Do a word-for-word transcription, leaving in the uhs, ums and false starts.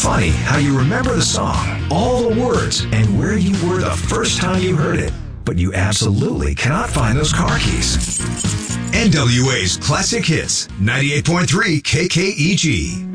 funny how you remember the song, all the words, and where you were the first time you heard it, but you absolutely cannot find those car keys. N W A's Classic Hits, ninety-eight point three K K E G.